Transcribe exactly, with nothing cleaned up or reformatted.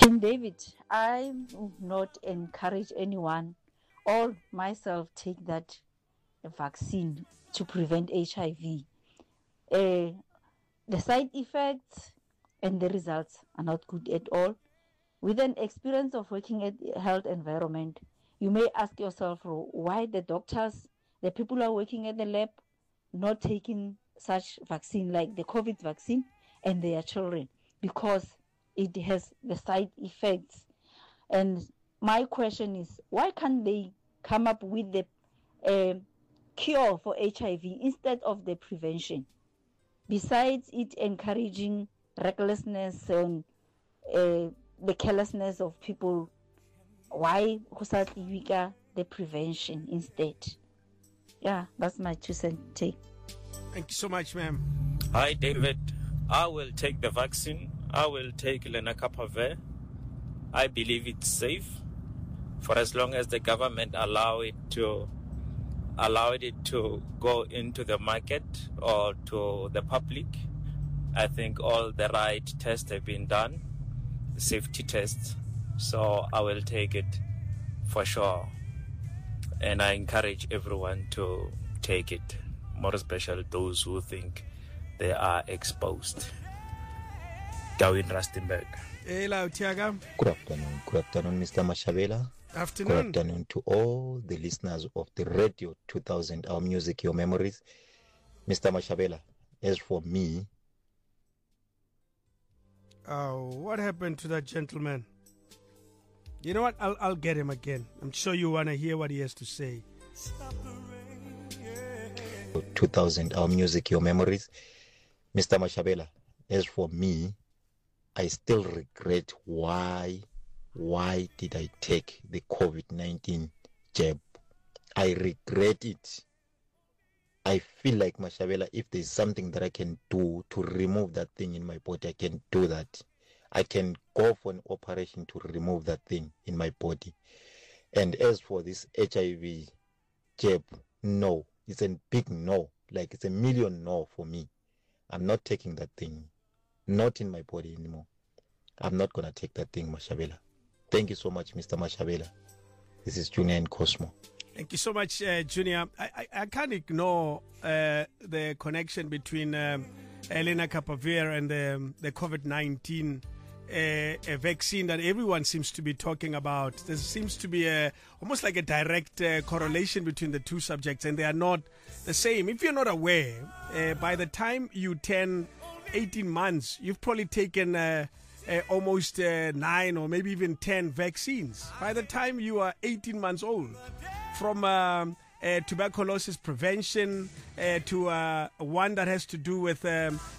King David, I would not encourage anyone or myself take that vaccine to prevent H I V. Uh, the side effects and the results are not good at all. With an experience of working at a health environment, you may ask yourself why the doctors, the people who are working at the lab, not taking such vaccine like the COVID vaccine and their children, because it has the side effects. And my question is, why can't they come up with the uh, cure for H I V instead of the prevention? Besides it encouraging recklessness and uh, the carelessness of people, why the prevention instead? Yeah, that's my two cent take. Thank you so much, ma'am. Hi, David. I will take the vaccine. I will take lenacapavir. I believe it's safe for as long as the government allow it to allow it to go into the market or to the public. I think all the right tests have been done, the safety tests. So I will take it for sure. And I encourage everyone to take it, more especially those who think they are exposed. Darwin Rustenburg. Hello, Tiaga. Good afternoon. Good afternoon, Mister Mashabela. Afternoon. Good afternoon to all the listeners of the Radio two thousand, Our Music, Your Memories. Mister Mashabela, as for me... Oh, what happened to that gentleman? You know what? I'll, I'll get him again. I'm sure you want to hear what he has to say. two thousand, Our Music, Your Memories. Mister Mashabela, as for me, I still regret why, why did I take the COVID nineteen jab? I regret it. I feel like, Mashabela, if there's something that I can do to remove that thing in my body, I can do that. I can go for an operation to remove that thing in my body. And as for this H I V jab, no. It's a big no. Like it's a million no for me. I'm not taking that thing. Not in my body anymore. I'm not going to take that thing, Mashabela. Thank you so much, Mister Mashabela. This is Junior and Cosmo. Thank you so much, uh, Junior. I, I, I can't ignore uh, the connection between um, lenacapavir and um, the COVID nineteen uh, a vaccine that everyone seems to be talking about. There seems to be a, almost like a direct uh, correlation between the two subjects, and they are not the same. If you're not aware, uh, by the time you turn eighteen months, you've probably taken uh, uh, almost uh, nine or maybe even ten vaccines. By the time you are eighteen months old, from um, uh, tuberculosis prevention uh, to uh, one that has to do with um,